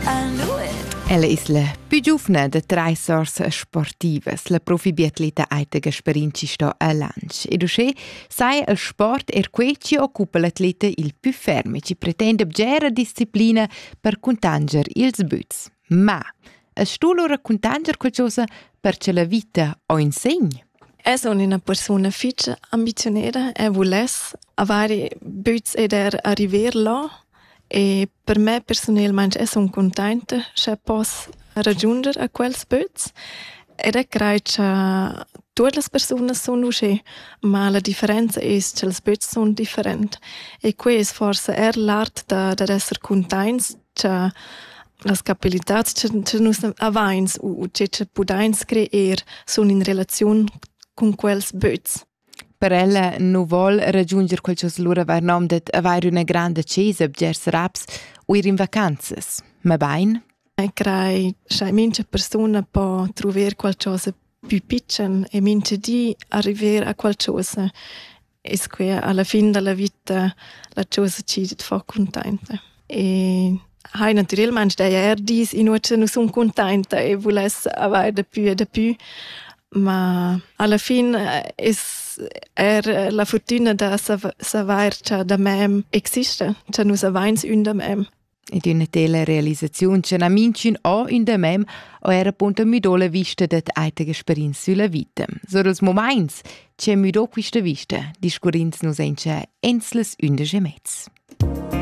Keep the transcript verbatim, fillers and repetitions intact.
I knew it. Ella is la più giovane de tre sorts sportivas. La profi biatleta Aita Gasparinci sto a Lanch. Ed usce sai il sport er quei ci occupa l'atleta il più ferme, ci pretende gera disciplina per contanger ils buts. Ma es tu loro contanger qualcosa per ce la vita o insegn? E sono una persona fitch ambizionata e vules avere buts ed er arriver là. E per me personalmente sono contenta se posso raggiungere a quels buts. Ed è credo che tutte le persone sono uscite, ma la differenza è che i buts sono differenti. E questo forse è l'arte di essere contenti che le capacità che noi abbiamo o che possiamo creare sono in relazione con quels buts. Per ella non vuole raggiungere qualcosa loro aver nom det avere una grande cesa bgers raps o ir in vacanzas. Ma bain? E credo che mince persona può trovare qualcosa più piccolo e mince di arrivare a qualcosa. E che alla fine della vita la cosa ci fa contenta. E hai naturalmente da er dis in cui non sono contenta e volesse avere di più e di più. Ma alla fine è er la fortuna da saper che da me esiste, che noi abbiamo un da me. Ed una tele realizzazione che non mincin o in da mem o era appunto midola vista dat Aita Gasparin sulla vita. So dels moments che mido questa vista discorrins nos enche ensles unde gemets.